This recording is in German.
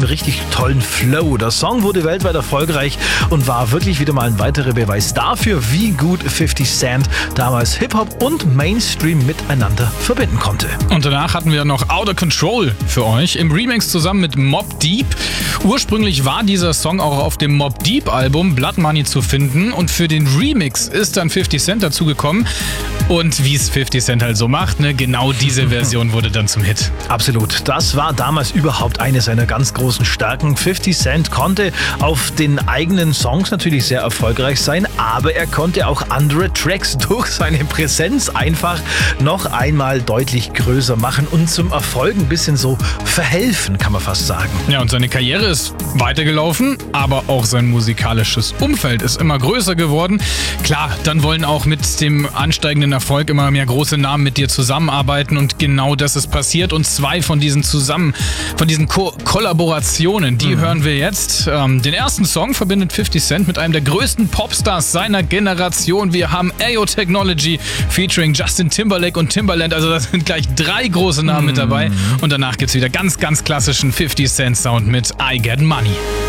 richtig tollen Flow. Der Song wurde weltweit erfolgreich und war wirklich wieder mal ein weiterer Beweis dafür, wie gut 50 Cent damals Hip-Hop und Mainstream miteinander verbinden konnte. Und danach hatten wir noch Outta Control für euch im Remix zusammen mit Mobb Deep. Ursprünglich war dieser Song auch auf dem Mobb Deep Album Blood Money zu finden und für den Remix ist dann 50 Cent dazugekommen. Und wie es 50 Cent halt so macht, ne, genau diese Version wurde dann zum Hit. Absolut. Das war damals überhaupt eine seiner ganz großen Stärken. 50 Cent konnte auf den eigenen Songs natürlich sehr erfolgreich sein, aber er konnte auch andere Tracks durch seine Präsenz einfach noch einmal deutlich größer machen und zum Erfolg ein bisschen so verhelfen, kann man fast sagen. Ja, und seine Karriere ist weitergelaufen, aber auch sein musikalisches Umfeld ist immer größer geworden. Klar, dann wollen auch mit dem ansteigenden Erfolg immer mehr große Namen mit dir zusammenarbeiten und genau das ist passiert und zwei von diesen Kollaborationen, die hören wir jetzt. Den ersten Song verbindet 50 Cent mit einem der größten Popstars seiner Generation. Wir haben Ayo Technology featuring Justin Timberlake und Timbaland, also das sind gleich 3 große Namen mit dabei und danach gibt's wieder ganz klassischen 50 Cent Sound mit I Get Money.